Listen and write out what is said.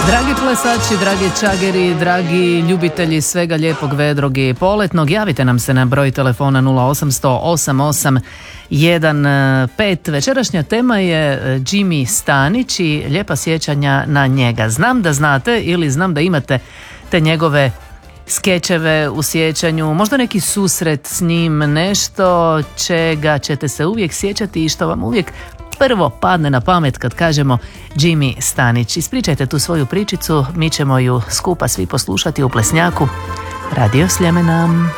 Dragi plesači, dragi čageri, dragi ljubitelji svega lijepog, vedrog i poletnog, javite nam se na broj telefona 0800 8815. Večerašnja tema je Jimmy Stanić i lijepa sjećanja na njega. Znam da znate ili znam da imate te njegove skečeve u sjećanju, možda neki susret s njim, nešto čega ćete se uvijek sjećati i što vam uvijek prvo padne na pamet kad kažemo Jimmy Stanić. Ispričajte tu svoju pričicu, mi ćemo ju skupa svi poslušati u Plesnjaku. Radio Sljemena.